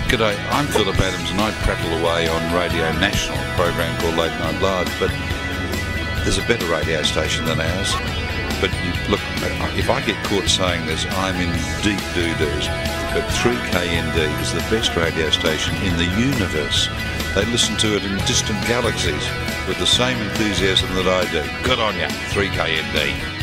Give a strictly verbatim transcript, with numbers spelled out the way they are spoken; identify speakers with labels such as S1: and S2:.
S1: G'day, I'm Philip Adams and I prattle away on Radio National, a program called Late Night Live, but there's a better radio station than ours. But you, look, if I get caught saying this, I'm in deep doo-doos. But three K N D is the best radio station in the universe. They listen to it in distant galaxies with the same enthusiasm that I do. Good on ya, three K N D.